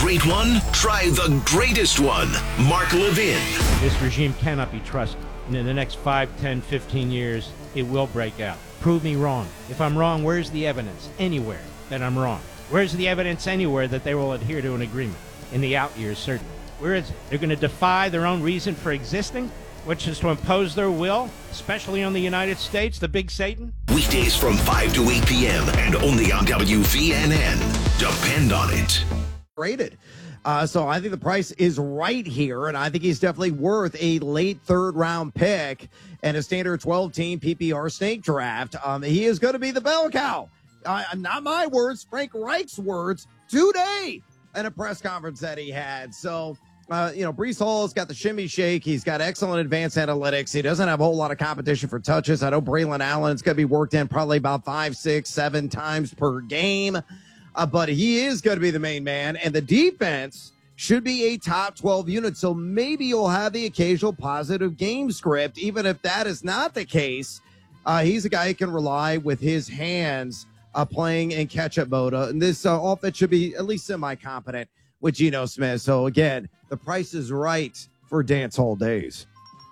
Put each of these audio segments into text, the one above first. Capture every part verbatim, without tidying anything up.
great one? Try the greatest one. Mark Levin. This regime cannot be trusted. And in the next five, ten, fifteen years, it will break out. Prove me wrong. If I'm wrong, where's the evidence? Anywhere that I'm wrong. Where's the evidence anywhere that they will adhere to an agreement? In the out years, certainly. Where is it? They're going to defy their own reason for existing, which is to impose their will, especially on the United States, the big Satan? Weekdays from five to eight p.m. and only on W V N N. Depend on it. Rated. Uh, so I think the price is right here, and I think he's definitely worth a late third-round pick and a standard twelve-team P P R snake draft. Um, he is going to be the bell cow. Uh, not my words, Frank Reich's words today in a press conference that he had. So, uh, you know, Breece Hall's got the shimmy shake. He's got excellent advanced analytics. He doesn't have a whole lot of competition for touches. I know Braylon Allen's going to be worked in probably about five, six, seven times per game. Uh, but he is going to be the main man, and the defense should be a top twelve unit. So maybe you'll have the occasional positive game script. Even if that is not the case, uh, he's a guy who can rely with his hands uh, playing in catch-up mode. Uh, and this uh, offense should be at least semi-competent with Geno Smith. So, again, the price is right for dance hall days.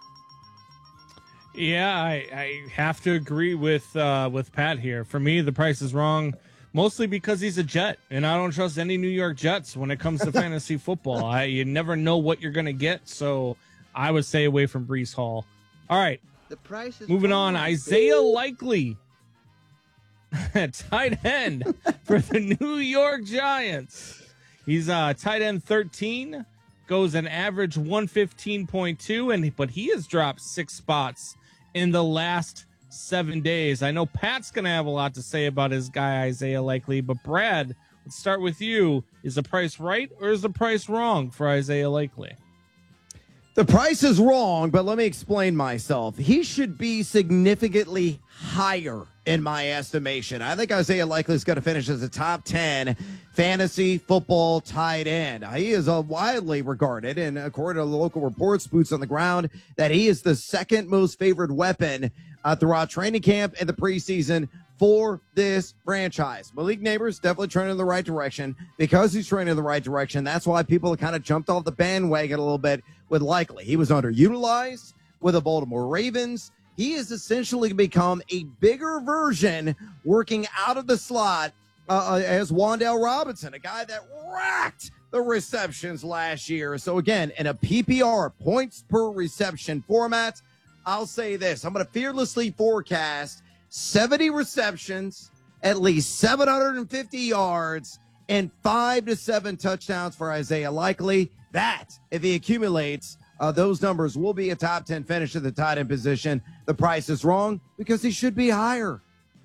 Yeah, I, I have to agree with uh, with Pat here. For me, the price is wrong. Mostly because he's a Jet, and I don't trust any New York Jets when it comes to fantasy football. I, you never know what you're going to get, so I would stay away from Breece Hall. All right, the price is moving on. Isaiah Likely, tight end for the New York Giants. He's uh, tight end thirteen, goes an average one fifteen point two, and but he has dropped six spots in the last seven days. I know Pat's going to have a lot to say about his guy, Isaiah Likely, but Brad, let's start with you. Is the price right or is the price wrong for Isaiah Likely? The price is wrong, but let me explain myself. He should be significantly higher in my estimation. I think Isaiah Likely is going to finish as a top ten fantasy football tight end. He is uh, widely regarded, and according to the local reports, boots on the ground, that he is the second most favored weapon uh, throughout training camp and the preseason for this franchise. Malik Neighbors definitely trending in the right direction. Because he's trending in the right direction, that's why people kind of jumped off the bandwagon a little bit with Likely. He was underutilized with the Baltimore Ravens. He has essentially become a bigger version working out of the slot uh, as Wan'Dale Robinson, a guy that racked the receptions last year. So again, in a P P R, points per reception format, I'll say this. I'm going to fearlessly forecast seventy receptions, at least seven hundred fifty yards, and five to seven touchdowns for Isaiah Likely. That, if he accumulates, uh, those numbers will be a top ten finish at the tight end position. The price is wrong because he should be higher.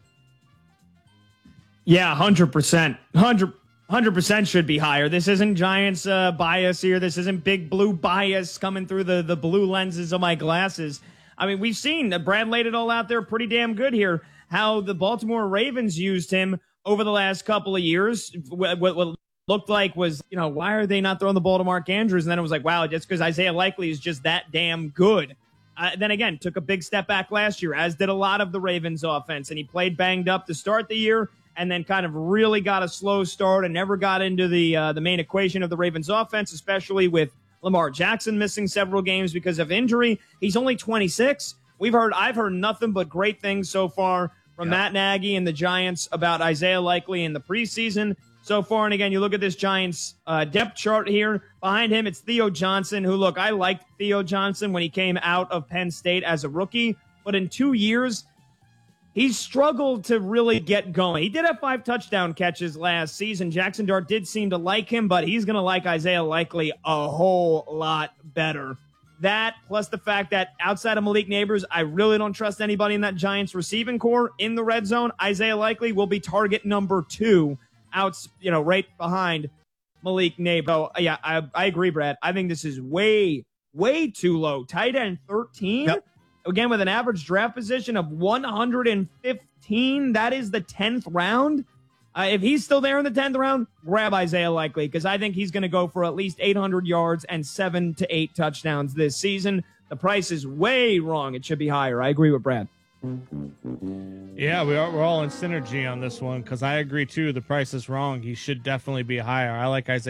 Yeah, one hundred percent. one hundred, one hundred percent should be higher. This isn't Giants uh, bias here. This isn't big blue bias coming through the, the blue lenses of my glasses. I mean, we've seen that Brad laid it all out there pretty damn good here, how the Baltimore Ravens used him over the last couple of years. What, what looked like was, you know, why are they not throwing the ball to Mark Andrews? And then it was like, wow, just because Isaiah Likely is just that damn good. Uh, then again, took a big step back last year, as did a lot of the Ravens offense. And he played banged up to start the year and then kind of really got a slow start and never got into the uh, the main equation of the Ravens offense, especially with Lamar Jackson missing several games because of injury. He's only twenty-six. We've heard, I've heard nothing but great things so far from yeah. Matt Nagy and the Giants about Isaiah Likely in the preseason so far. And again, you look at this Giants uh, depth chart here. Behind him, it's Theo Johnson, who, look, I liked Theo Johnson when he came out of Penn State as a rookie, but in two years, he's struggled to really get going. He did have five touchdown catches last season. Jackson Dart did seem to like him, but he's going to like Isaiah Likely a whole lot better. That, plus the fact that outside of Malik Neighbors, I really don't trust anybody in that Giants receiving core in the red zone. Isaiah Likely will be target number two, out, you know, right behind Malik Neighbors. So, yeah, I, I agree, Brad. I think this is way, way too low. Tight end thirteen. Yep. Again, with an average draft position of one hundred fifteen, that is the tenth round. Uh, if he's still there in the tenth round, grab Isaiah Likely, because I think he's going to go for at least eight hundred yards and seven to eight touchdowns this season. The price is way wrong. It should be higher. I agree with Brad. Yeah, we are, we're all in synergy on this one, because I agree, too. The price is wrong. He should definitely be higher. I like Isaiah